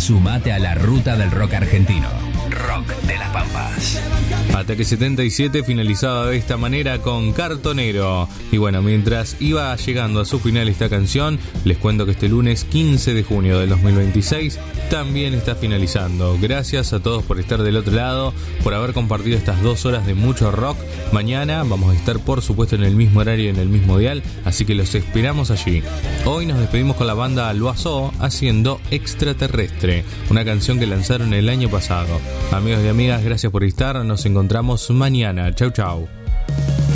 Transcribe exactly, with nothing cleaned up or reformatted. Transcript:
Sumate a la ruta del rock argentino. Rock de las Pampas. Ataque setenta y siete finalizaba de esta manera con Cartonero. Y bueno, mientras iba llegando a su final esta canción, les cuento que este lunes quince de junio del dos mil veintiséis también está finalizando. Gracias a todos por estar del otro lado, por haber compartido estas dos horas de mucho rock. Mañana vamos a estar por supuesto en el mismo horario y en el mismo dial, así que los esperamos allí. Hoy nos despedimos con la banda Loiseau haciendo Extraterrestre, una canción que lanzaron el año pasado. Amigos y amigas, gracias por estar, nos encontramos mañana. Chau chau.